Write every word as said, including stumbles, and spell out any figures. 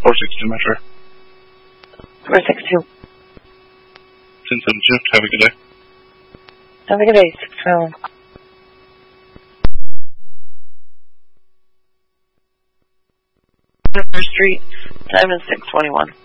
four six two Metro. four six two. ten seven two. Have a good day. Have a good day, six five one. Street, time is six twenty-one.